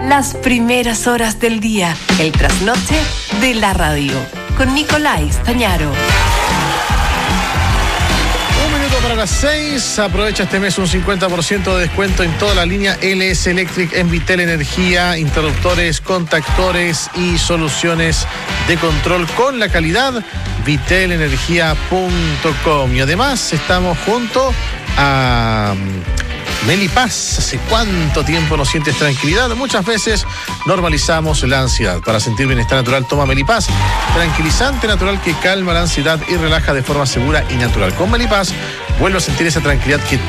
Las primeras horas del día, el trasnoche de la radio, con Nicolás Tañaro. 1 minuto para las 6. Aprovecha este mes un 50% de descuento en toda la línea LS Electric en Vitel Energía, interruptores, contactores y soluciones de control con la calidad vitelenergia.com. Y además estamos junto a Melipaz. ¿Hace cuánto tiempo no sientes tranquilidad? Muchas veces normalizamos la ansiedad. Para sentir bienestar natural, toma Melipaz, tranquilizante natural que calma la ansiedad y relaja de forma segura y natural. Con Melipaz vuelve a sentir esa tranquilidad que